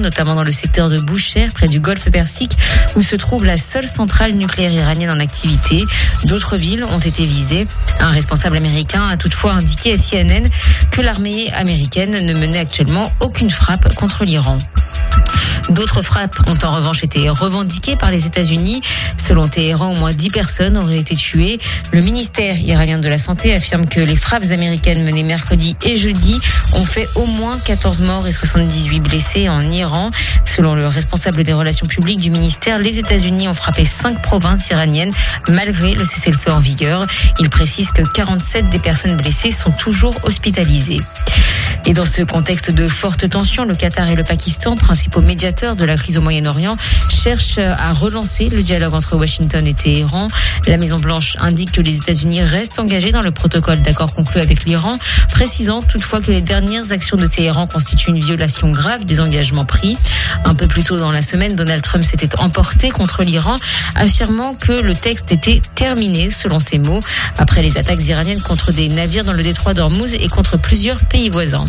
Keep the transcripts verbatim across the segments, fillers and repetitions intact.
notamment dans le secteur de Boucher, près du Golfe Persique, où se trouve la seule centrale nucléaire iranienne en activité. D'autres villes ont été visées. Un responsable américain a toutefois indiqué à C N N que l'armée américaine ne menait actuellement aucune frappe contre l'Iran. D'autres frappes ont en revanche été revendiquées par les États-Unis. Selon Téhéran, au moins dix personnes auraient été tuées. Le ministère iranien de la Santé affirme que les frappes américaines menées mercredi et jeudi ont fait au moins quatorze morts et soixante-dix-huit blessés en Iran. Selon le responsable des relations publiques du ministère, les États-Unis ont frappé cinq provinces iraniennes malgré le cessez-le-feu en vigueur. Il précise que quarante-sept des personnes blessées sont toujours hospitalisées. Et dans ce contexte de forte tension, le Qatar et le Pakistan, principaux médiateurs de la crise au Moyen-Orient, cherchent à relancer le dialogue entre Washington et Téhéran. La Maison-Blanche indique que les États-Unis restent engagés dans le protocole d'accord conclu avec l'Iran, précisant toutefois que les dernières actions de Téhéran constituent une violation grave des engagements pris. Un peu plus tôt dans la semaine, Donald Trump s'était emporté contre l'Iran, affirmant que le texte était terminé, selon ses mots, après les attaques iraniennes contre des navires dans le détroit d'Ormuz et contre plusieurs pays voisins.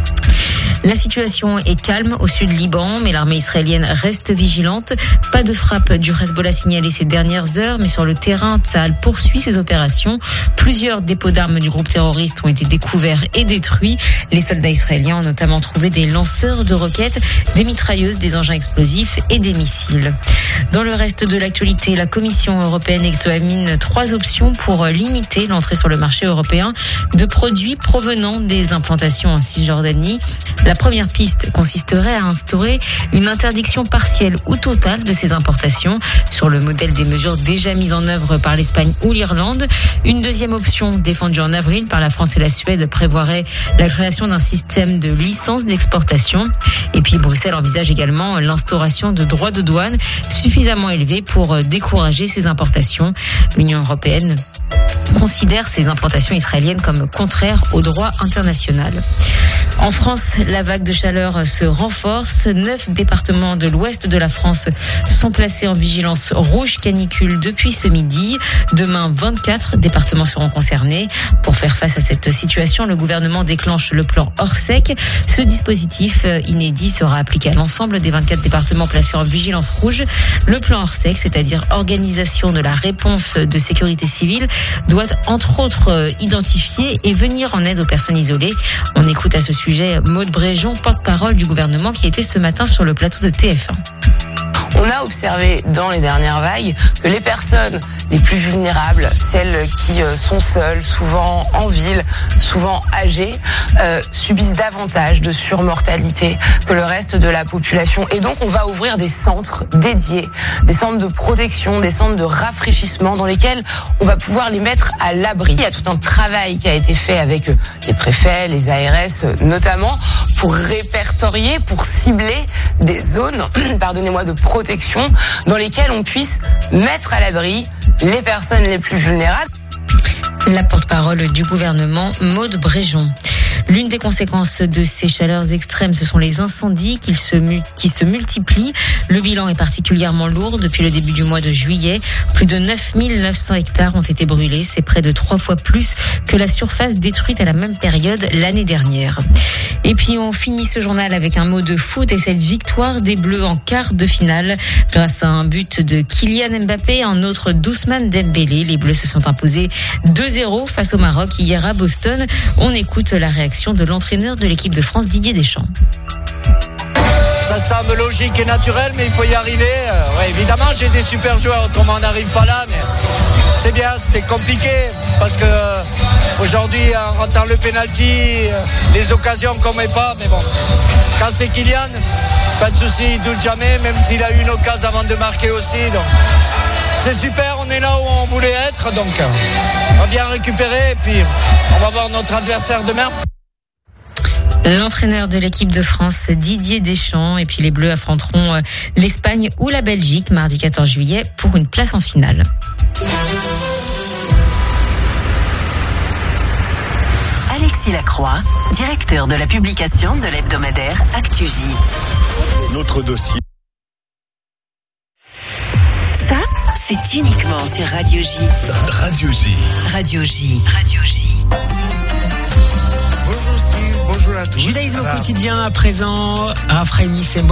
La situation est calme au sud Liban, mais l'armée israélienne reste vigilante. Pas de frappe du Hezbollah signalée ces dernières heures, mais sur le terrain, Tsahal poursuit ses opérations. Plusieurs dépôts d'armes du groupe terroriste ont été découverts et détruits. Les soldats israéliens ont notamment trouvé des lanceurs de roquettes, des mitrailleuses, des engins explosifs et des missiles. Dans le reste de l'actualité, la Commission européenne examine trois options pour limiter l'entrée sur le marché européen de produits provenant des implantations en Cisjordanie. La première piste consisterait à instaurer une interdiction partielle ou totale de ces importations, sur le modèle des mesures déjà mises en œuvre par l'Espagne ou l'Irlande. Une deuxième option, défendue en avril par la France et la Suède, prévoirait la création d'un système de licence d'exportation. Et puis Bruxelles envisage également l'instauration de droits de douane suffisamment élevés pour décourager ces importations. L'Union européenne considère ces implantations israéliennes comme contraires au droit international. En France, la vague de chaleur se renforce. Neuf départements de l'ouest de la France sont placés en vigilance rouge canicule depuis ce midi. Demain, vingt-quatre départements seront concernés. Pour faire face à cette situation, le gouvernement déclenche le plan Orsec. Ce dispositif inédit sera appliqué à l'ensemble des vingt-quatre départements placés en vigilance rouge. Le plan Orsec, c'est-à-dire organisation de la réponse de sécurité civile, doit entre autres identifier et venir en aide aux personnes isolées. On écoute à ce sujet Maud Bréjon, porte-parole du gouvernement, qui était ce matin sur le plateau de T F un. On a observé dans les dernières vagues que les personnes les plus vulnérables, celles qui sont seules, souvent en ville, souvent âgées, euh, subissent davantage de surmortalité que le reste de la population. Et donc on va ouvrir des centres dédiés, des centres de protection, des centres de rafraîchissement dans lesquels on va pouvoir les mettre à l'abri. Il y a tout un travail qui a été fait avec les préfets, les A R S notamment, pour répertorier, pour cibler des zones, pardonnez-moi, de protection dans lesquelles on puisse mettre à l'abri les personnes les plus vulnérables. La porte-parole du gouvernement, Maud Bréjon. L'une des conséquences de ces chaleurs extrêmes, ce sont les incendies qui se, qui se multiplient. Le bilan est particulièrement lourd depuis le début du mois de juillet. Plus de neuf mille neuf cents hectares ont été brûlés. C'est près de trois fois plus que la surface détruite à la même période l'année dernière. Et puis on finit ce journal avec un mot de foot et cette victoire des Bleus en quart de finale. Grâce à un but de Kylian Mbappé, un autre d'Ousmane Dembélé, les Bleus se sont imposés deux zéro face au Maroc hier à Boston. On écoute la réaction de l'entraîneur de l'équipe de France, Didier Deschamps. Ça semble logique et naturel, mais il faut y arriver. Euh, ouais, évidemment, j'ai des super joueurs, autrement on n'arrive pas là, mais c'est bien, c'était compliqué, parce que euh, aujourd'hui, en rentrant le penalty, euh, les occasions qu'on met pas, mais bon, quand c'est Kylian, pas de souci, il doute jamais, même s'il a eu une occasion avant de marquer aussi, donc c'est super, on est là où on voulait être, donc on va bien récupérer, et puis on va voir notre adversaire demain. L'entraîneur de l'équipe de France, Didier Deschamps, et puis les Bleus affronteront l'Espagne ou la Belgique mardi quatorze juillet pour une place en finale. Alexis Lacroix, directeur de la publication de l'hebdomadaire ActuJ. Notre dossier. Ça, c'est uniquement sur Radio J. Radio J. Radio J. Radio J. Bonjour Steve, bonjour à tous. Judaïsme au quotidien à présent, Raphaël Nissembo.